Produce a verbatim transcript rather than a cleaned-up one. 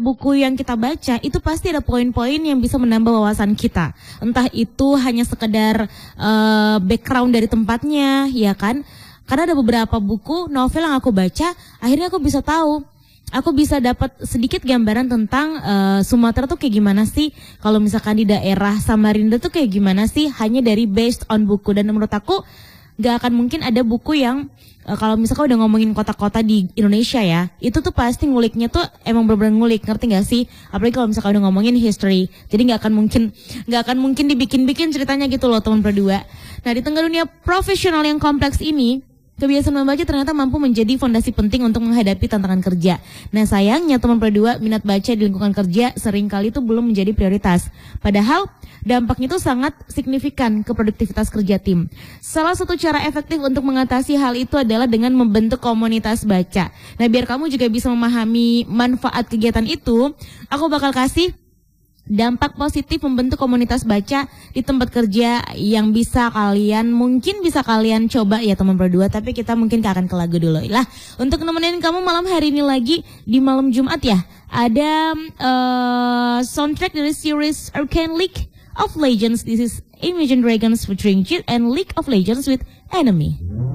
buku yang kita baca itu pasti ada poin-poin yang bisa menambah wawasan kita. Entah itu hanya sekedar uh, background dari tempatnya, ya kan? Karena ada beberapa buku novel yang aku baca, akhirnya aku bisa tahu, aku bisa dapat sedikit gambaran tentang uh, Sumatera tuh kayak gimana sih. Kalau misalkan di daerah Samarinda tuh kayak gimana sih, hanya dari based on buku. Dan menurut aku gak akan mungkin ada buku yang uh, kalau misalkan udah ngomongin kota-kota di Indonesia ya, itu tuh pasti nguliknya tuh emang bener-bener ngulik, ngerti gak sih? Apalagi kalau misalkan udah ngomongin history, jadi gak akan mungkin gak akan mungkin dibikin-bikin ceritanya gitu loh teman berdua. Nah, di tengah dunia profesional yang kompleks ini, kebiasaan membaca ternyata mampu menjadi fondasi penting untuk menghadapi tantangan kerja. Nah, sayangnya teman berdua, minat baca di lingkungan kerja seringkali itu belum menjadi prioritas. Padahal dampaknya itu sangat signifikan ke produktivitas kerja tim. Salah satu cara efektif untuk mengatasi hal itu adalah dengan membentuk komunitas baca. Nah, biar kamu juga bisa memahami manfaat kegiatan itu, aku bakal kasih dampak positif membentuk komunitas baca di tempat kerja yang bisa kalian, mungkin bisa kalian coba ya teman berdua. Tapi kita mungkin akan ke lagu dulu lah. Untuk nemenin kamu malam hari ini lagi di malam Jumat ya, ada uh, soundtrack dari series Arcane League of Legends. This is Imagine Dragons featuring Jit and League of Legends with Enemy.